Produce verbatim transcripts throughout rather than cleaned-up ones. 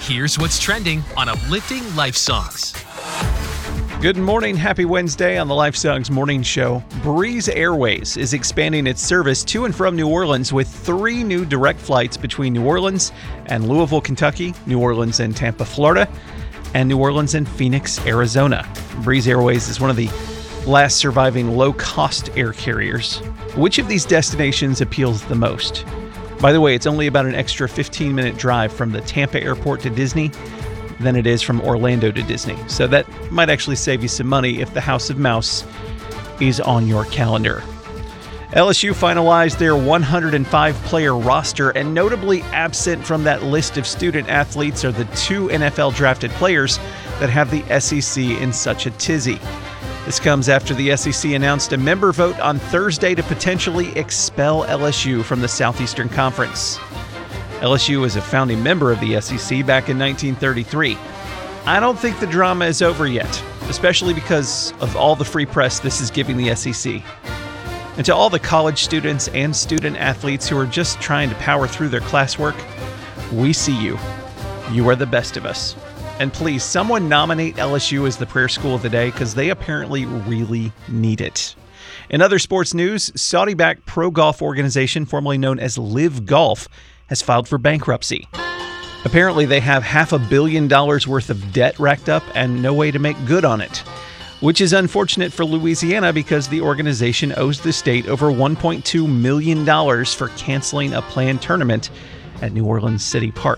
Here's what's trending on Uplifting Life Songs. Good morning. Happy Wednesday on the Life Songs Morning Show. Breeze Airways is expanding its service to and from New Orleans with three new direct flights between New Orleans and Louisville, Kentucky, New Orleans and Tampa, Florida, and New Orleans and Phoenix, Arizona. Breeze Airways is one of the last surviving low-cost air carriers. Which of these destinations appeals the most? By the way, it's only about an extra fifteen-minute drive from the Tampa airport to Disney than it is from Orlando to Disney. So that might actually save you some money if the House of Mouse is on your calendar. L S U finalized their one hundred five player roster, and notably absent from that list of student athletes are the two N F L drafted players that have the S E C in such a tizzy. This comes after the S E C announced a member vote on Thursday to potentially expel L S U from the Southeastern Conference. L S U was a founding member of the S E C back in nineteen thirty-three. I don't think the drama is over yet, especially because of all the free press this is giving the S E C. And to all the college students and student athletes who are just trying to power through their classwork, we see you. You are the best of us. And please, someone nominate L S U as the prayer school of the day, because they apparently really need it. In other sports news, Saudi-backed pro golf organization formerly known as Live Golf has filed for bankruptcy. Apparently, they have half a billion dollars worth of debt racked up and no way to make good on it, which is unfortunate for Louisiana because the organization owes the state over one point two million dollars for canceling a planned tournament at New Orleans City Park.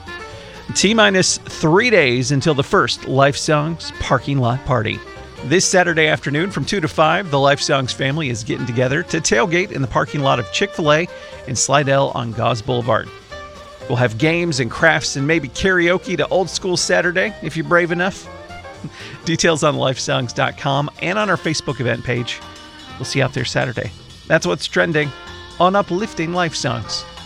T-minus three days until the first Life Songs parking lot party. This Saturday afternoon from two to five, the Life Songs family is getting together to tailgate in the parking lot of Chick-fil-A in Slidell on Gause Boulevard. We'll have games and crafts and maybe karaoke to Old School Saturday if you're brave enough. Details on life songs dot com and on our Facebook event page. We'll see you out there Saturday. That's what's trending on Uplifting Life Songs.